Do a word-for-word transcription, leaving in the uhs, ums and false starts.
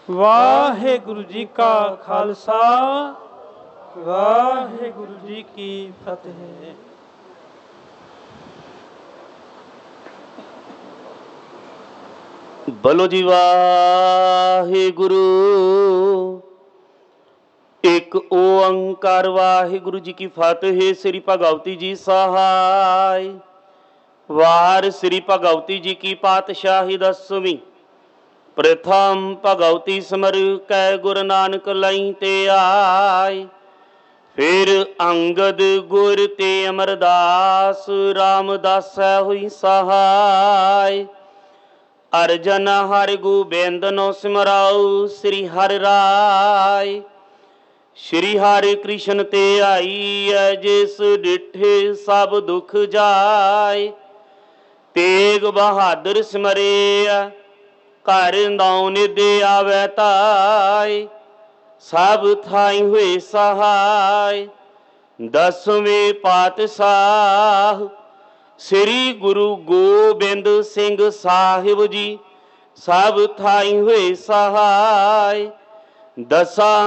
ਵਾਹਿਗੁਰੂ ਜੀ ਕਾ ਖਾਲਸਾ ਵਾਹਿਗੁਰੂ ਜੀ ਕੀ ਫਤਿਹ। ਬੋਲੋ ਜੀ ਵਾਹਿਗੁਰੂ। ਇੱਕ ਓੰਕਾਰ ਵਾਹਿਗੁਰੂ ਜੀ ਕੀ ਫਤਿਹ। ਸ੍ਰੀ ਭਗਵਤੀ ਜੀ ਸਹਾਇ। ਵਾਰ ਸ੍ਰੀ ਭਗਵਤੀ ਜੀ ਕੀ ਪਾਤਸ਼ਾਹੀ ਦਸਵੀਂ। ਪ੍ਰਥਮ ਭਗਵਤੀ ਸਿਮਰ ਕੈ ਗੁਰੂ ਨਾਨਕ ਲਈ ਤੇ ਆਏ। ਫਿਰ ਅੰਗਦ ਗੁਰ ਤੇ ਅਮਰਦਾਸ ਰਾਮਦਾਸੈ ਹੋਈ ਸਹਾਇ। ਅਰਜਨ ਹਰਿ ਗੋਬਿੰਦ ਨੋ ਸਿਮਰਾਉ ਸ੍ਰੀ ਹਰਿ ਰਾਇ। ਸ਼੍ਰੀ ਹਰਿ ਕ੍ਰਿਸ਼ਨ ਤੇ ਆਈ ਐ ਜਿਸ ਡਿਠੇ ਸਭ ਦੁਖ ਜਾਏ। ਤੇਗ ਬਹਾਦਰ ਸਿਮਰਿਆ ਘਰ ਨੌ ਨਿਧ ਆਵੈ ਤਾਈ। ਸਭ ਥਾਈ ਹੋਏ ਸਹਾਇ। ਦਸਵੇਂ ਪਾਤਸ਼ਾਹ ਸ੍ਰੀ ਗੁਰੂ ਗੋਬਿੰਦ ਸਿੰਘ ਸਾਹਿਬ ਜੀ ਸਭ ਥਾਈ ਹੋਏ ਸਹਾਇ। ਦਸਾਂ